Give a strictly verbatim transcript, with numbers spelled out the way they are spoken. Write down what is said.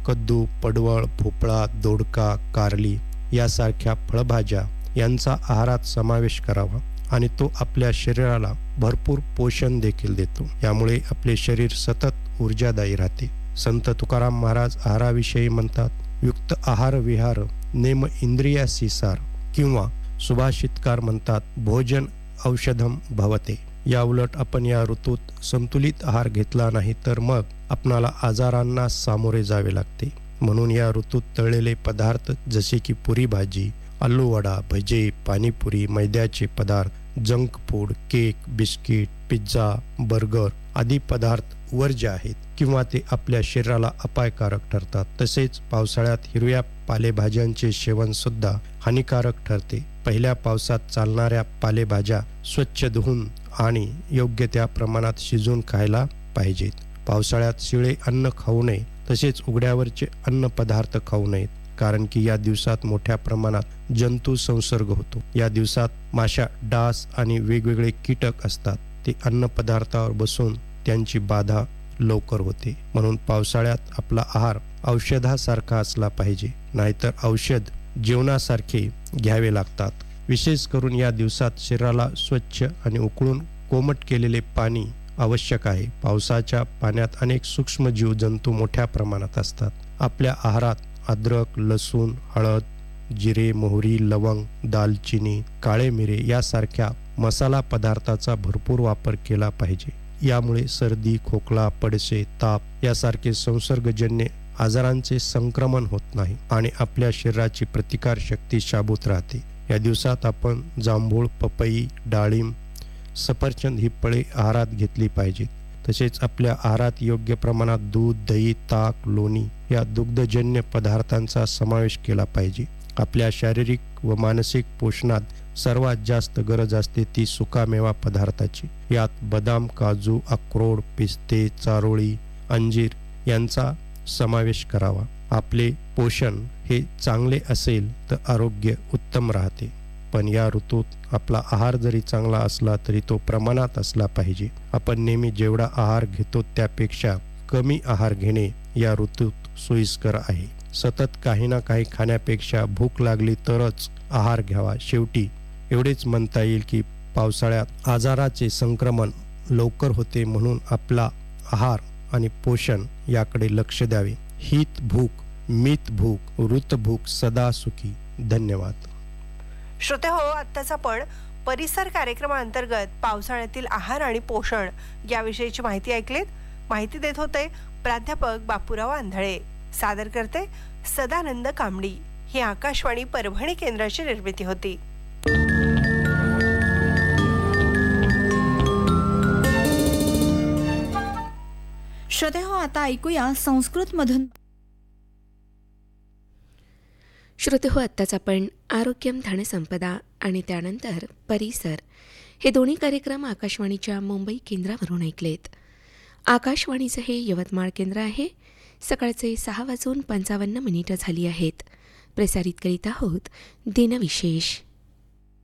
कद्दू, पडवळ, भोपळा, दोडका, कारली यासारख्या फळभाज्या यांचा आहारात समावेश करावा आणि तो आपल्या शरीराला भरपूर पोषण देखील देतो. यामुळे आपले शरीर सतत ऊर्जादायी राहते. संत तुकाराम महाराज आहाराविषयी म्हणतात, युक्त आहार विहार नेम इंद्रियासी सार, किंवा सुभाषितकार म्हणतात, भोजन औषधम भवते. या उलट आपण या ऋतूत संतुलित आहार घेतला नाही तर मग आपणाला आजारांना सामोरे जावे लागते. म्हणून या ऋतूत तळलेले पदार्थ जसे की पुरी भाजी, आलू वडा, भजे, पाणीपुरी, मैद्याचे पदार्थ, junk food, cake, biscuit, pizza, burger आदी पदार्थ वर्ज्य आहेत किंवा ते आपल्या शरीराला अपायकारक ठरतात. तसेच पावसाळ्यात हिरव्या पालेभाज्यांचे सेवन सुद्धा हानिकारक ठरते. पहिल्या पावसात चालणाऱ्या पालेभाज्या स्वच्छ धुवून आणि योग्य त्या प्रमाणात शिजवून खायला पाहिजेत. पावसाळ्यात शिळे अन्न खाऊ नये, तसेच उघड्यावरचे अन्न पदार्थ खाऊ नयेत, कारण की या दिवसात मोठ्या प्रमाणात जंतू संसर्ग होतो. या दिवसात माशा, डास आणि वेगवेगळे कीटक असतात. ते अन्न पदार्थावर बसून त्यांची बाधा लवकर होते. म्हणून पावसाळ्यात आपला आहार औषधासारखा असला पाहिजे, नाहीतर औषध जेवणासारखे घ्यावे लागतात. विशेष करून या दिवसात शरीराला स्वच्छ आणि उकळून कोमट केलेले पाणी आवश्यक आहे. पावसाच्या पाण्यात अनेक सूक्ष्म जीव जंतू मोठ्या प्रमाणात असतात. आपल्या आहारात अद्रक, लसूण, हळद, जिरे, मोहरी, लवंग, दालचिनी, काळे मिरे यासारख्या मसाला पदार्थाचा भरपूर वापर केला पाहिजे. यामुळे सर्दी, खोकला, पडसे, ताप यासारखे संसर्गजन्य आजारांचे संक्रमण होत नाही आणि आपल्या शरीराची प्रतिकार शक्ती शाबूत राहते. या दिवसात आपण जांभूळ, पपई, डाळिंब, सफरचंद ही फळे आहारात घेतली पाहिजेत. तसेच आपल्या आहारात योग्य प्रमाणात दूध, दही, ताक, लोणी या दुग्धजन्य पदार्थांचा समावेश केला पाहिजे. आपल्या शारीरिक व मानसिक पोषणात सर्वात जास्त गरज असते ती सुकामेवा पदार्थाची. यात बदाम, काजू, अक्रोड, पिस्ते, चारोळी, अंजीर यांचा समावेश करावा. आपले पोषण हे चांगले असेल तर आरोग्य उत्तम राहते. पण या ऋतूत आपला आहार जरी चांगला असला तरी तो प्रमाणात असला पाहिजे. आपण नेहमी जेवढा आहार घेतो त्यापेक्षा कमी आहार घेणे या ऋतूत सोयीस्कर आहे. सतत काही ना काही खाण्यापेक्षा भूक लागली तरच आहार घ्यावा. शेवटी एवढेच म्हणता येईल की पावसाळ्यात आजाराचे संक्रमण लवकर होते, म्हणून आपला आहार आणि पोषण याकडे लक्ष द्यावे. हित भूक, मित भूक, ऋत भूक, सदा सुखी. धन्यवाद. श्रोते हो, आत्ताच आपण परिसर कार्यक्रमाअंतर्गत पावसाळ्यातील आहार आणि पोषण याविषयीची माहिती ऐकलीत. माहिती देत होते प्राध्यापक बापूराव आंधळे. सादर करते सदानंद कांबडी. ही आकाशवाणी परभणी केंद्राची निर्मिती होती. श्रोते हो, आता ऐकूया संस्कृत मधून. श्रोते हो, आत्ताच आपण आरोग्यम धनसंपदा आणि त्यानंतर परिसर हे दोन्ही कार्यक्रम आकाशवाणीच्या मुंबई केंद्रावरून ऐकलेत. आकाशवाणीचं हे यवतमाळ केंद्र आहे. सकाळचे सहा वाजून पंचावन्न मिनिटं झाली आहेत. प्रसारित करीत आहोत दिनविशेष.